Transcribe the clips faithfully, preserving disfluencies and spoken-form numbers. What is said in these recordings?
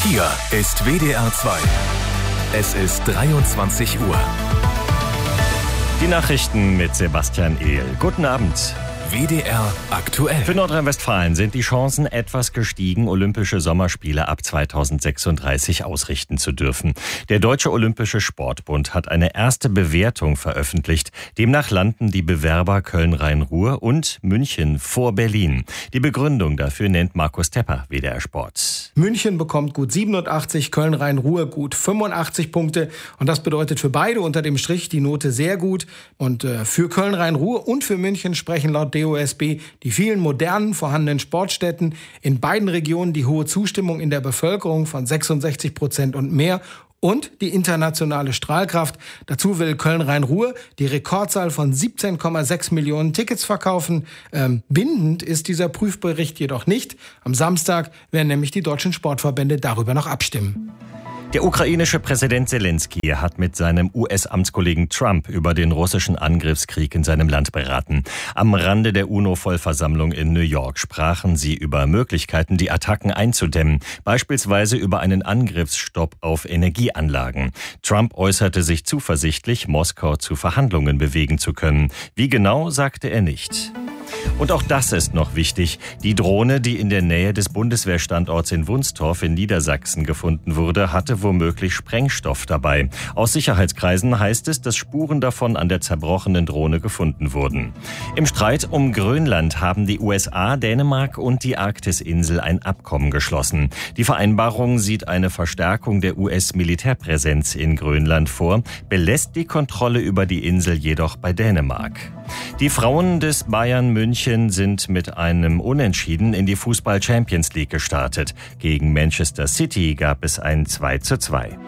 Hier ist W D R zwei. Es ist dreiundzwanzig Uhr. Die Nachrichten mit Sebastian Ehl. Guten Abend. W D R aktuell. Für Nordrhein-Westfalen sind die Chancen etwas gestiegen, Olympische Sommerspiele ab zweitausendsechsunddreißig ausrichten zu dürfen. Der Deutsche Olympische Sportbund hat eine erste Bewertung veröffentlicht. Demnach landen die Bewerber Köln-Rhein-Ruhr und München vor Berlin. Die Begründung dafür nennt Markus Tepper, W D R Sport. München bekommt gut siebenundachtzig, Köln-Rhein-Ruhr gut fünfundachtzig Punkte. Und das bedeutet für beide unter dem Strich die Note sehr gut. Und äh, für Köln-Rhein-Ruhr und für München sprechen laut D O S B die vielen modernen vorhandenen Sportstätten, in beiden Regionen die hohe Zustimmung in der Bevölkerung von sechsundsechzig Prozent und mehr und die internationale Strahlkraft. Dazu will Köln-Rhein-Ruhr die Rekordzahl von siebzehn Komma sechs Millionen Tickets verkaufen. Ähm, bindend ist dieser Prüfbericht jedoch nicht. Am Samstag werden nämlich die deutschen Sportverbände darüber noch abstimmen. Der ukrainische Präsident Zelensky hat mit seinem U S-Amtskollegen Trump über den russischen Angriffskrieg in seinem Land beraten. Am Rande der UNO-Vollversammlung in New York sprachen sie über Möglichkeiten, die Attacken einzudämmen, beispielsweise über einen Angriffsstopp auf Energieanlagen. Trump äußerte sich zuversichtlich, Moskau zu Verhandlungen bewegen zu können. Wie genau, sagte er nicht. Und auch das ist noch wichtig. Die Drohne, die in der Nähe des Bundeswehrstandorts in Wunstorf in Niedersachsen gefunden wurde, hatte womöglich Sprengstoff dabei. Aus Sicherheitskreisen heißt es, dass Spuren davon an der zerbrochenen Drohne gefunden wurden. Im Streit um Grönland haben die U S A, Dänemark und die Arktisinsel ein Abkommen geschlossen. Die Vereinbarung sieht eine Verstärkung der U S-Militärpräsenz in Grönland vor, belässt die Kontrolle über die Insel jedoch bei Dänemark. Die Frauen des Bayern München sind mit einem Unentschieden in die Fußball-Champions League gestartet. Gegen Manchester City gab es ein zwei zu zwei.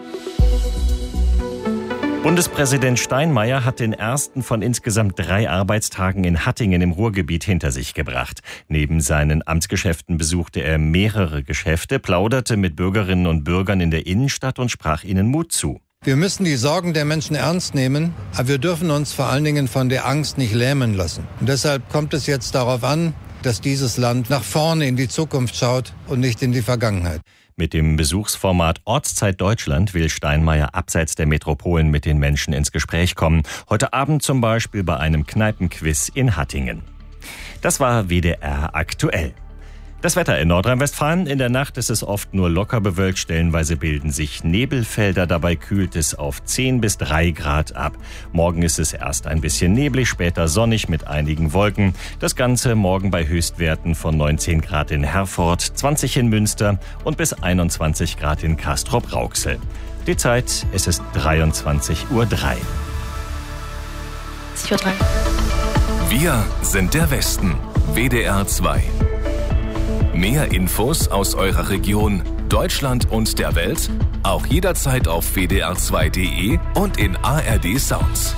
Bundespräsident Steinmeier hat den ersten von insgesamt drei Arbeitstagen in Hattingen im Ruhrgebiet hinter sich gebracht. Neben seinen Amtsgeschäften besuchte er mehrere Geschäfte, plauderte mit Bürgerinnen und Bürgern in der Innenstadt und sprach ihnen Mut zu. Wir müssen die Sorgen der Menschen ernst nehmen, aber wir dürfen uns vor allen Dingen von der Angst nicht lähmen lassen. Und deshalb kommt es jetzt darauf an, dass dieses Land nach vorne in die Zukunft schaut und nicht in die Vergangenheit. Mit dem Besuchsformat Ortszeit Deutschland will Steinmeier abseits der Metropolen mit den Menschen ins Gespräch kommen. Heute Abend zum Beispiel bei einem Kneipenquiz in Hattingen. Das war W D R aktuell. Das Wetter in Nordrhein-Westfalen. In der Nacht ist es oft nur locker bewölkt. Stellenweise bilden sich Nebelfelder. Dabei kühlt es auf zehn bis drei Grad ab. Morgen ist es erst ein bisschen neblig, später sonnig mit einigen Wolken. Das Ganze morgen bei Höchstwerten von neunzehn Grad in Herford, zwanzig in Münster und bis einundzwanzig Grad in Castrop-Rauxel. Die Zeit, es ist dreiundzwanzig Uhr drei. Wir sind der Westen. W D R zwei. Mehr Infos aus eurer Region, Deutschland und der Welt, auch jederzeit auf w d r zwei punkt d e und in A R D Sounds.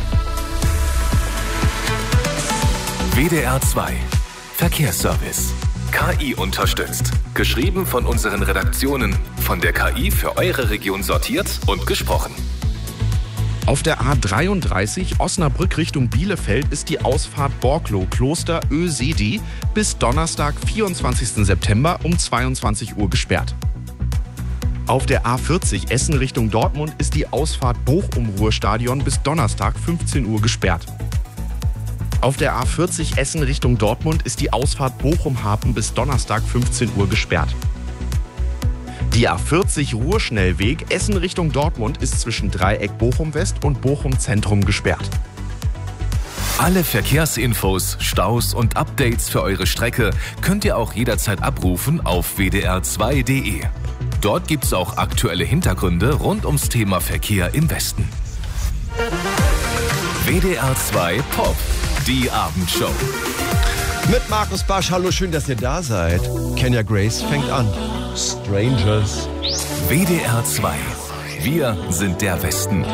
W D R zwei Verkehrsservice. K I unterstützt. Geschrieben von unseren Redaktionen, von der K I für eure Region sortiert und gesprochen. Auf der A dreiunddreißig Osnabrück Richtung Bielefeld ist die Ausfahrt Borklow-Kloster Ösedi bis Donnerstag, vierundzwanzigsten September um zweiundzwanzig Uhr gesperrt. Auf der A vierzig Essen Richtung Dortmund ist die Ausfahrt Bochum-Ruhrstadion bis Donnerstag, fünfzehn Uhr gesperrt. Auf der A vierzig Essen Richtung Dortmund ist die Ausfahrt Bochum-Hafen bis Donnerstag, fünfzehn Uhr gesperrt. Die A vierzig Ruhrschnellweg Essen Richtung Dortmund ist zwischen Dreieck Bochum West und Bochum Zentrum gesperrt. Alle Verkehrsinfos, Staus und Updates für eure Strecke könnt ihr auch jederzeit abrufen auf w d r zwei punkt d e. Dort gibt's auch aktuelle Hintergründe rund ums Thema Verkehr im Westen. W D R zwei Pop, die Abendshow. Mit Markus Basch, hallo, schön, dass ihr da seid. Kenya Grace fängt an. Strangers. W D R zwei. Wir sind der Westen.